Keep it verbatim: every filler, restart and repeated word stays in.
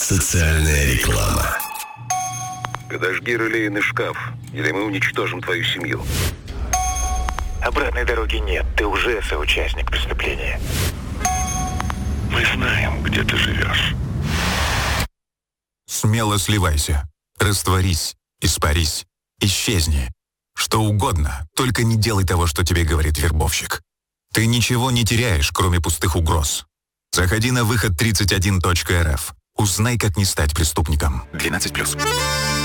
Социальная реклама. Подожги релейный шкаф, или мы уничтожим твою семью. Обратной дороги нет, ты уже соучастник преступления. Мы знаем, где ты живешь. Смело сливайся, растворись, испарись, исчезни. Что угодно, только не делай того, что тебе говорит вербовщик. Ты ничего не теряешь, кроме пустых угроз. Заходи на выход тридцать один точка эр эф. Узнай, как не стать преступником. двенадцать плюс.